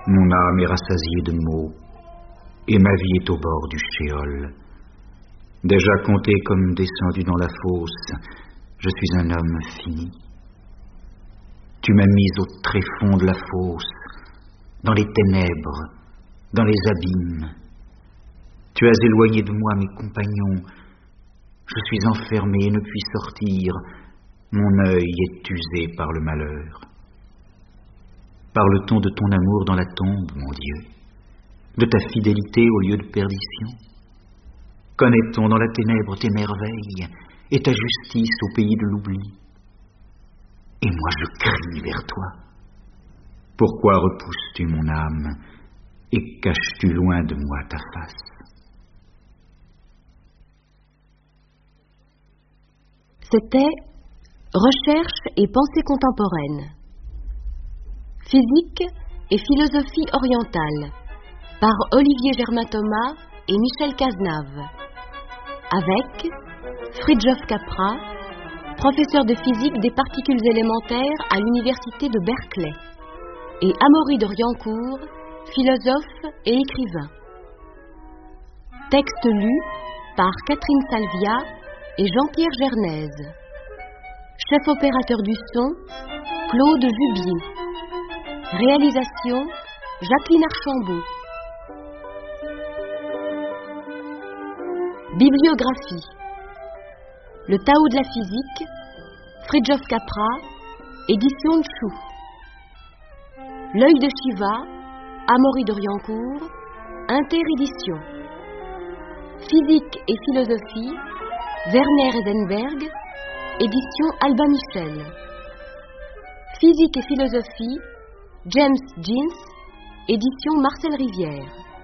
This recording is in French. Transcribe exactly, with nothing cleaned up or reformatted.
Mon âme est rassasiée de maux, et ma vie est au bord du shéol. Déjà compté comme descendu dans la fosse, je suis un homme fini. Tu m'as mis au tréfonds de la fosse, dans les ténèbres, dans les abîmes. Tu as éloigné de moi mes compagnons. Je suis enfermé et ne puis sortir. Mon œil est usé par le malheur. Parle-t-on de ton amour dans la tombe, mon Dieu, de ta fidélité au lieu de perdition? Connaît-on dans la ténèbre tes merveilles et ta justice au pays de l'oubli? Et moi je crie vers toi. Pourquoi repousses-tu mon âme et caches-tu loin de moi ta face? C'était Recherche et pensée contemporaine. Physique et philosophie orientale par Olivier Germain-Thomas et Michel Cazenave. Avec Fridtjof Capra, professeur de physique des particules élémentaires à l'université de Berkeley, et Amaury de Riancourt, philosophe et écrivain. Texte lu par Catherine Salvia et Jean-Pierre Gernèse. Chef opérateur du son, Claude Jubier. Réalisation, Jacqueline Archambault. Bibliographie. Le Tao de la physique, Fridtjof Capra, édition de Chou. L'œil de Shiva, Amaury de Riancourt, Interédition. Physique et philosophie, Werner Heisenberg, édition Albin Michel. Physique et philosophie, James Jeans, édition Marcel Rivière.